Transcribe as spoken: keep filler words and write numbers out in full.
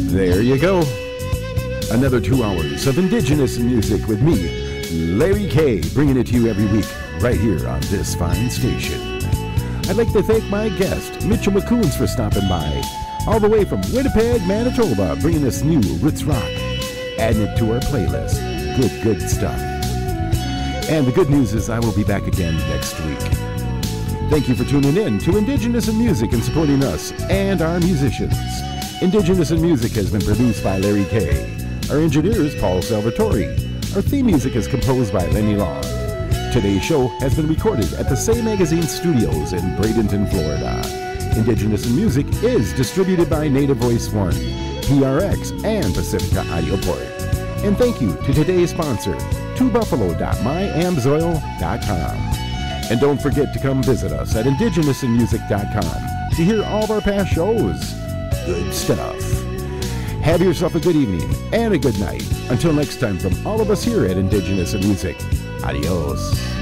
There you go. Another two hours of Indigenous music with me, Larry K, bringing it to you every week right here on this fine station. I'd like to thank my guest, Mitchell McCoons, for stopping by, all the way from Winnipeg, Manitoba, bringing us new roots rock, adding it to our playlist. Good, good stuff. And the good news is I will be back again next week. Thank you for tuning in to Indigenous in Music and supporting us and our musicians. Indigenous in Music has been produced by Larry K. Our engineer is Paul Salvatore. Our theme music is composed by Lenny Long. Today's show has been recorded at the Say Magazine Studios in Bradenton, Florida. Indigenous in Music is distributed by Native Voice One, P R X, and Pacifica Audioport. And thank you to today's sponsor, two buffalo dot my amsoil dot com. And don't forget to come visit us at indigenous in music dot com to hear all of our past shows. Good stuff. Have yourself a good evening and a good night. Until next time, from all of us here at Indigenous in Music, adios.